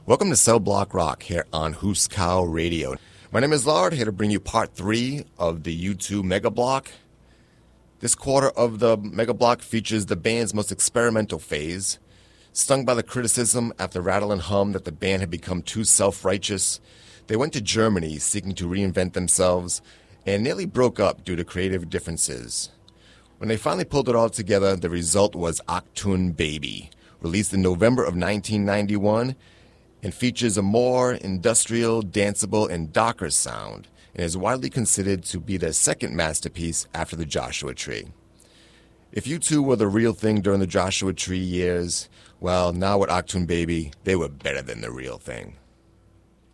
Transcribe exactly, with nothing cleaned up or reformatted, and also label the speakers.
Speaker 1: Welcome to Cell Block Rock here on Hoos Cow Radio. My name is Lard, here to bring you part three of the U two Mega Block. This quarter of the Mega Block features the band's most experimental phase. Stung by the criticism after Rattle and Hum that the band had become too self-righteous, they went to Germany seeking to reinvent themselves and nearly broke up due to creative differences. When they finally pulled it all together, the result was Achtung Baby, released in November of nineteen ninety-one, and features a more industrial, danceable, and darker sound, and is widely considered to be their second masterpiece after the Joshua Tree. If U two were the real thing during the Joshua Tree years, well, now with Achtung Baby, they were better than the real thing.